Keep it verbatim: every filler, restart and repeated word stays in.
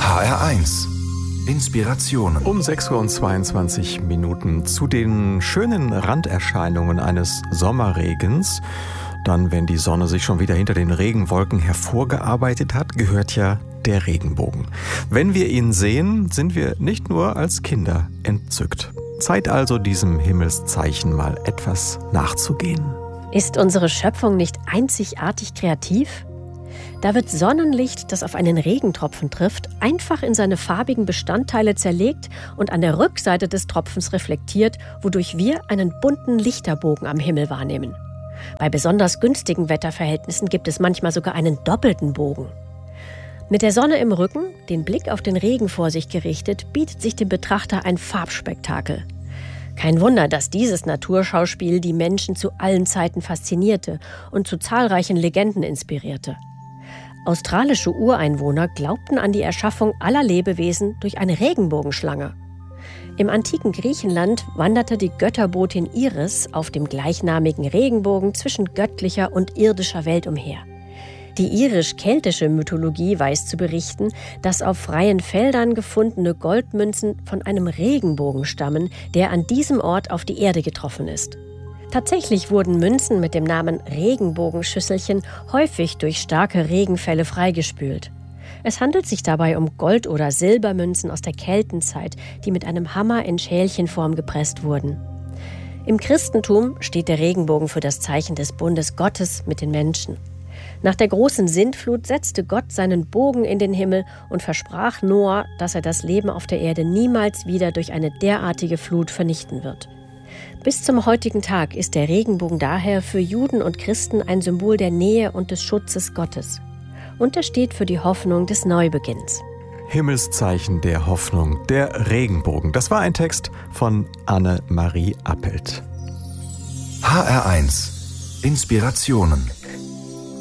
H R eins Inspirationen. Um sechs Uhr und zweiundzwanzig Minuten zu den schönen Randerscheinungen eines Sommerregens. Dann, wenn die Sonne sich schon wieder hinter den Regenwolken hervorgearbeitet hat, gehört ja der Regenbogen. Wenn wir ihn sehen, sind wir nicht nur als Kinder entzückt. Zeit also, diesem Himmelszeichen mal etwas nachzugehen. Ist unsere Schöpfung nicht einzigartig kreativ? Da wird Sonnenlicht, das auf einen Regentropfen trifft, einfach in seine farbigen Bestandteile zerlegt und an der Rückseite des Tropfens reflektiert, wodurch wir einen bunten Lichterbogen am Himmel wahrnehmen. Bei besonders günstigen Wetterverhältnissen gibt es manchmal sogar einen doppelten Bogen. Mit der Sonne im Rücken, den Blick auf den Regen vor sich gerichtet, bietet sich dem Betrachter ein Farbspektakel. Kein Wunder, dass dieses Naturschauspiel die Menschen zu allen Zeiten faszinierte und zu zahlreichen Legenden inspirierte. Australische Ureinwohner glaubten an die Erschaffung aller Lebewesen durch eine Regenbogenschlange. Im antiken Griechenland wanderte die Götterbotin Iris auf dem gleichnamigen Regenbogen zwischen göttlicher und irdischer Welt umher. Die irisch-keltische Mythologie weiß zu berichten, dass auf freien Feldern gefundene Goldmünzen von einem Regenbogen stammen, der an diesem Ort auf die Erde getroffen ist. Tatsächlich wurden Münzen mit dem Namen Regenbogenschüsselchen häufig durch starke Regenfälle freigespült. Es handelt sich dabei um Gold- oder Silbermünzen aus der Keltenzeit, die mit einem Hammer in Schälchenform gepresst wurden. Im Christentum steht der Regenbogen für das Zeichen des Bundes Gottes mit den Menschen. Nach der großen Sintflut setzte Gott seinen Bogen in den Himmel und versprach Noah, dass er das Leben auf der Erde niemals wieder durch eine derartige Flut vernichten wird. Bis zum heutigen Tag ist der Regenbogen daher für Juden und Christen ein Symbol der Nähe und des Schutzes Gottes. Und er steht für die Hoffnung des Neubeginns. Himmelszeichen der Hoffnung, der Regenbogen. Das war ein Text von Anne-Marie Appelt. H R eins Inspirationen.